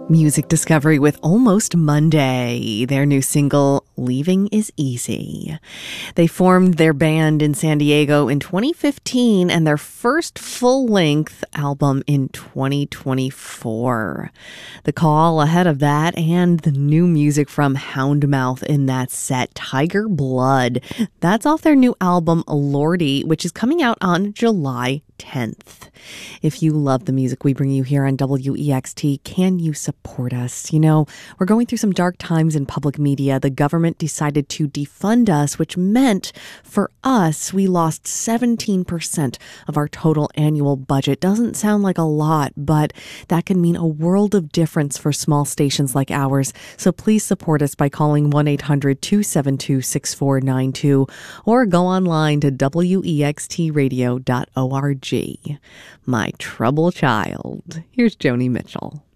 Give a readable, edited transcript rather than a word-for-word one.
Music discovery with Almost Monday, their new single, Leaving is Easy. They formed their band in San Diego in 2015 and their first full-length album in 2024. The Call ahead of that and the new music from Houndmouth in that set, Tiger Blood. That's off their new album, Lordy, which is coming out on July 10th. If you love the music we bring you here on WEXT, can you support us? You know, we're going through some dark times in public media. The government decided to defund us, which meant for us, we lost 17% of our total annual budget. Doesn't sound like a lot, but that can mean a world of difference for small stations like ours. So please support us by calling 1-800-272-6492 or go online to wextradio.org. My Trouble Child. Here's Joni Mitchell.